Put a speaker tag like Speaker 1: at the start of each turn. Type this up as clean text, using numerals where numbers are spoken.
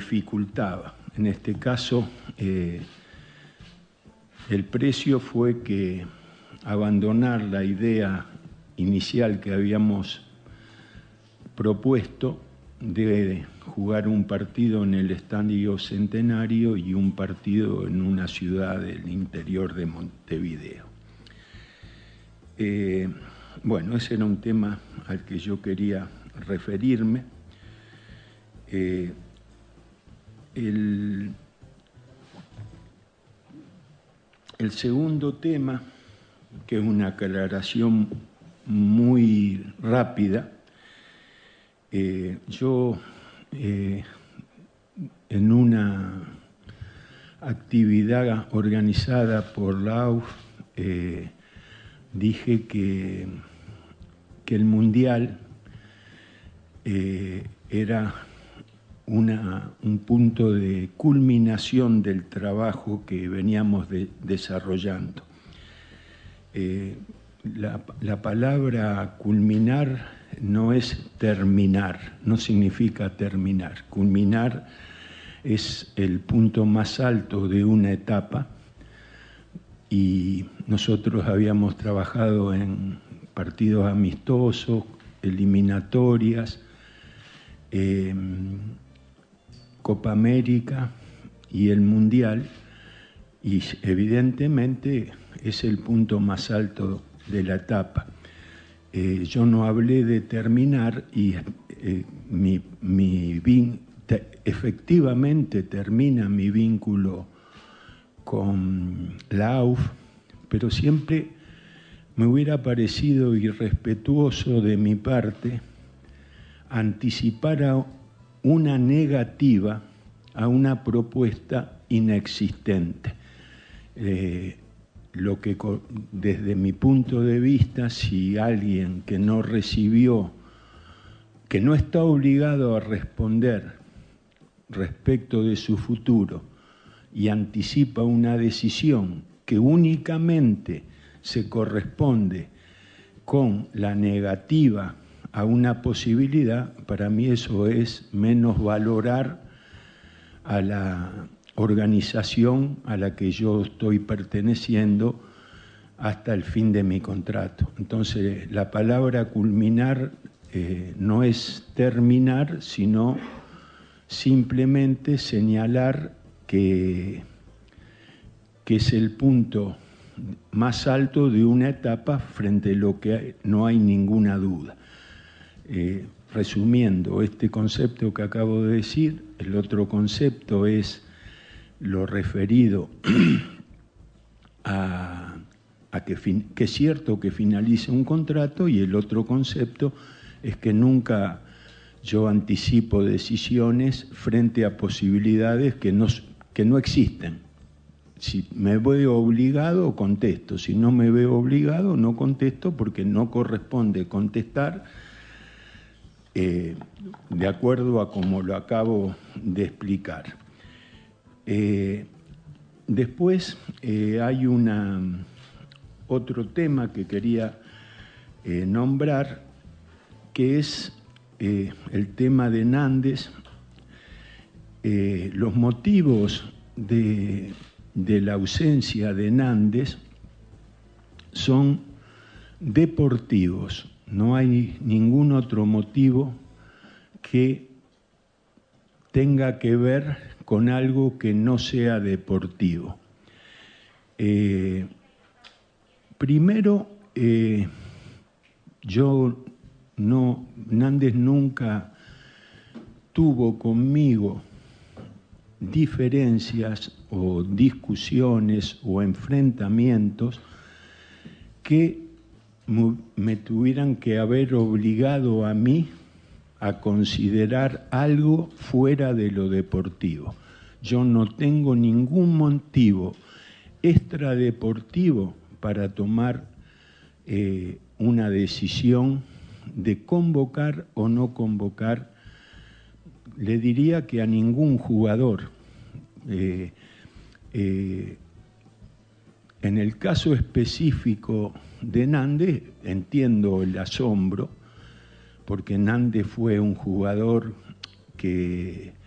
Speaker 1: dificultaba. En este caso, el precio fue que abandonar la idea inicial que habíamos propuesto de jugar un partido en el Estadio Centenario y un partido en una ciudad del interior de Montevideo. Bueno, ese era un tema al que yo quería referirme. El segundo tema, que es una aclaración muy rápida, yo en una actividad organizada por la AUF dije que el Mundial era un punto de culminación del trabajo que veníamos desarrollando. La palabra culminar no es terminar, no significa terminar. Culminar es el punto más alto de una etapa y nosotros habíamos trabajado en partidos amistosos, eliminatorias, Copa América y el Mundial, y evidentemente es el punto más alto de la etapa. Yo no hablé de terminar y efectivamente termina mi vínculo con la AUF, pero siempre me hubiera parecido irrespetuoso de mi parte anticipar una negativa a una propuesta inexistente. Lo que desde mi punto de vista, si alguien que no recibió, que no está obligado a responder respecto de su futuro y anticipa una decisión que únicamente se corresponde con la negativa a una posibilidad, para mí eso es menos valorar a la organización a la que yo estoy perteneciendo hasta el fin de mi contrato. Entonces, la palabra culminar no es terminar, sino simplemente señalar que es el punto más alto de una etapa frente a lo que no hay ninguna duda. Resumiendo este concepto que acabo de decir, el otro concepto es lo referido a que es cierto que finalice un contrato, y el otro concepto es que nunca yo anticipo decisiones frente a posibilidades que no existen. Si me veo obligado, contesto. Si no me veo obligado, no contesto, porque no corresponde contestar de acuerdo a como lo acabo de explicar. Después hay otro tema que quería nombrar, que es el tema de Nández. Los motivos de la ausencia de Nández son deportivos. No hay ningún otro motivo que tenga que ver con algo que no sea deportivo. Primero, Nández nunca tuvo conmigo diferencias o discusiones o enfrentamientos que me tuvieran que haber obligado a mí a considerar algo fuera de lo deportivo. Yo no tengo ningún motivo extradeportivo para tomar una decisión de convocar o no convocar. Le diría que a ningún jugador. En el caso específico de Nández, entiendo el asombro, porque Nández fue un jugador que